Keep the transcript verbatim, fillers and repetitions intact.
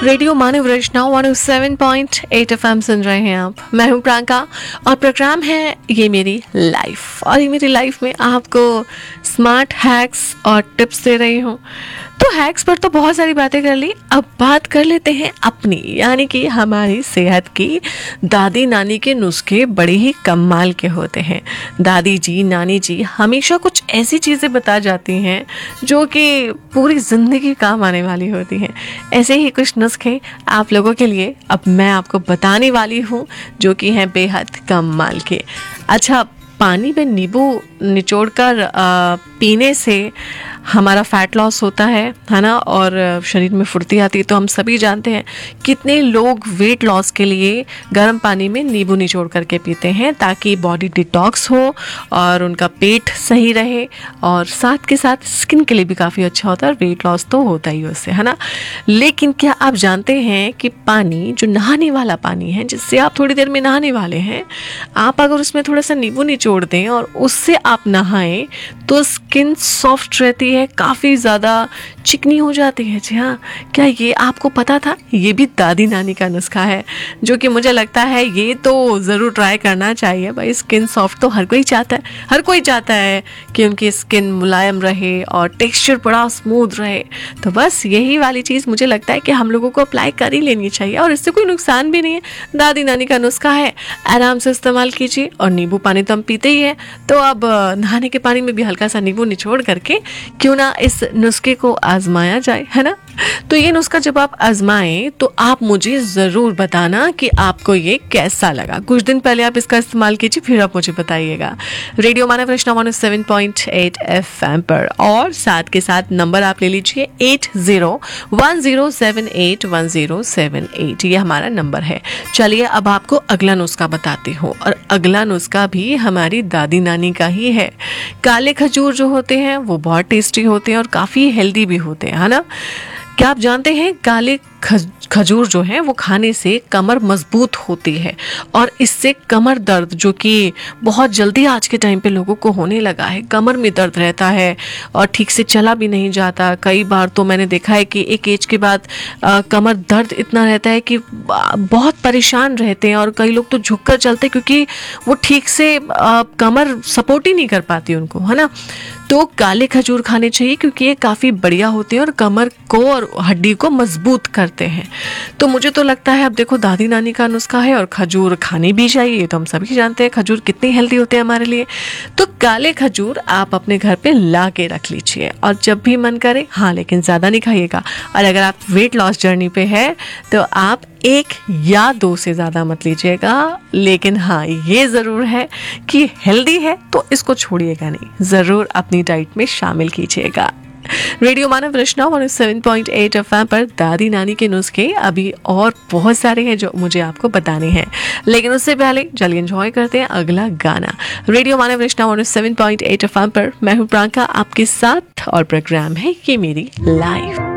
Radio मानव रचना एक सौ सात पॉइंट आठ एफएम सुन रहे हैं आप। मैं हूं प्रांका और प्रोग्राम है ये मेरी लाइफ। और ये मेरी लाइफ में आपको स्मार्ट हैक्स और टिप्स दे रही हूं। तो हैक्स पर तो बहुत सारी बातें कर ली, अब बात कर लेते हैं अपनी, यानी कि हमारी सेहत की। दादी नानी के नुस्खे बड़े ही कमाल के होते हैं। दादी जी नानी जी हमेशा कुछ ऐसी चीज़ें बता जाती हैं जो कि पूरी ज़िंदगी काम आने वाली होती हैं। ऐसे ही कुछ नुस्खे आप लोगों के लिए अब मैं आपको बताने वाली हूँ जो कि हैं बेहद कमाल के। अच्छा, पानी में नींबू निचोड़कर पीने से हमारा फैट लॉस होता है है ना, और शरीर में फुर्ती आती है। तो हम सभी जानते हैं कितने लोग वेट लॉस के लिए गर्म पानी में नींबू निचोड़ करके पीते हैं ताकि बॉडी डिटॉक्स हो और उनका पेट सही रहे, और साथ के साथ स्किन के लिए भी काफ़ी अच्छा होता है। और वेट लॉस तो होता ही उससे, है ना। लेकिन क्या आप जानते हैं कि पानी जो नहाने वाला पानी है, जिससे आप थोड़ी देर में नहाने वाले हैं, आप अगर उसमें थोड़ा सा नींबू निचोड़ दें और उससे आप नहाएं तो स्किन सॉफ्ट रहती है, काफ़ी ज़्यादा चिकनी हो जाती है। जी हाँ, क्या ये आपको पता था? ये भी दादी नानी का नुस्खा है जो कि मुझे लगता है ये तो ज़रूर ट्राई करना चाहिए। भाई, स्किन सॉफ्ट तो हर कोई चाहता है, हर कोई चाहता है कि उनकी स्किन मुलायम रहे और टेक्सचर बड़ा स्मूथ रहे। तो बस यही वाली चीज़ मुझे लगता है कि हम लोगों को अप्लाई कर ही लेनी चाहिए, और इससे कोई नुकसान भी नहीं है। दादी नानी का नुस्खा है, आराम से इस्तेमाल कीजिए। और नींबू पानी तो हम पीते ही हैं, तो अब नहाने के पानी में भी हल्का सा नींबू निचोड़ करके क्यों ना इस नुस्खे को आजमाया जाए, है ना। तो ये नुस्खा जब आप आजमाएं तो आप मुझे ज़रूर बताना कि आपको ये कैसा लगा। कुछ दिन पहले आप इसका इस्तेमाल कीजिए, फिर आप मुझे बताइएगा। रेडियो मानव रचना एक सौ सात पॉइंट आठ एफएम पर, और साथ के साथ नंबर आप ले लीजिए eight zero one zero seven eight one zero seven eight, ये हमारा नंबर है। चलिए अब आपको अगला नुस्खा बताती हूँ, और अगला नुस्खा भी हमारी दादी नानी का ही है। काले खजूर जो होते हैं वो बहुत टेस्टी होते हैं और काफ़ी हेल्दी भी होते हैं, है ना। क्या आप जानते हैं काले खजूर जो है वो खाने से कमर मजबूत होती है, और इससे कमर दर्द जो कि बहुत जल्दी आज के टाइम पे लोगों को होने लगा है, कमर में दर्द रहता है और ठीक से चला भी नहीं जाता। कई बार तो मैंने देखा है कि एक एज के बाद आ, कमर दर्द इतना रहता है कि बहुत परेशान रहते हैं, और कई लोग तो झुककर चलते हैं क्योंकि वो ठीक से आ, कमर सपोर्ट ही नहीं कर पाती उनको, है ना। तो काले खजूर खाने चाहिए क्योंकि ये काफ़ी बढ़िया होते हैं और कमर को और हड्डी को मजबूत करते हैं। तो मुझे तो लगता है, अब देखो दादी नानी का नुस्खा है और खजूर खाने भी चाहिए, ये तो हम सभी जानते हैं खजूर कितनी हेल्दी होते हैं हमारे लिए। तो काले खजूर आप अपने घर पे ला के रख लीजिए, और जब भी मन करे, हाँ लेकिन ज़्यादा नहीं खाइएगा। और अगर आप वेट लॉस जर्नी पे है तो आप एक या दो से ज़्यादा मत लीजिएगा, लेकिन हाँ ये ज़रूर है कि हेल्दी है तो इसको छोड़िएगा नहीं, ज़रूर अपनी डाइट में शामिल कीजिएगा। रेडियो मानव रचना एक सौ सात पॉइंट आठ एफएम पर दादी नानी के नुस्खे अभी और बहुत सारे हैं जो मुझे आपको बताने हैं, लेकिन उससे पहले चलिए एंजॉय करते हैं अगला गाना। रेडियो मानव रचना एक सौ सात पॉइंट आठ एफएम पर मैं हूँ प्रांका आपके साथ, और प्रोग्राम है ये मेरी लाइफ।